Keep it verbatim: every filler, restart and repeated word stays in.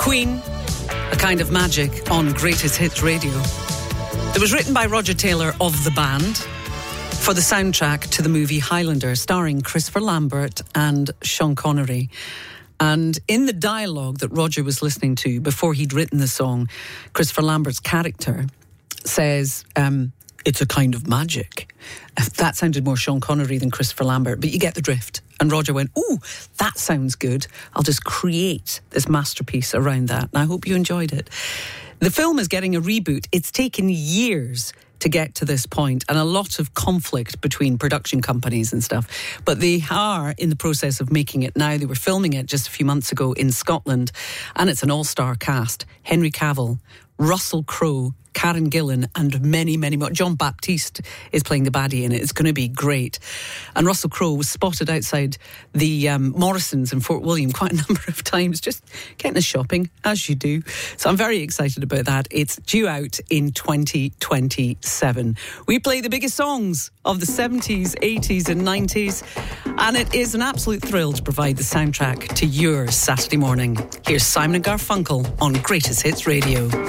Queen, A Kind of Magic on Greatest Hits Radio. It was written by Roger Taylor of the band for the soundtrack to the movie Highlander, starring Christopher Lambert and Sean Connery. And in the dialogue that Roger was listening to before he'd written the song, Christopher Lambert's character says, um, it's a kind of magic. That sounded more Sean Connery than Christopher Lambert, but you get the drift. And Roger went, ooh, that sounds good. I'll just create this masterpiece around that. And I hope you enjoyed it. The film is getting a reboot. It's taken years to get to this point, and a lot of conflict between production companies and stuff. But they are in the process of making it now. They were filming it just a few months ago in Scotland, and it's an all-star cast. Henry Cavill, Russell Crowe, Karen Gillan, and many, many more. John Baptiste is playing the baddie in it. It's going to be great. And Russell Crowe was spotted outside the um, Morrisons in Fort William quite a number of times, just getting us shopping, as you do. So I'm very excited about that. It's due out in twenty twenty-seven. We play the biggest songs of the seventies, eighties and nineties, and it is an absolute thrill to provide the soundtrack to your Saturday morning. Here's Simon and Garfunkel on Greatest Hits Radio.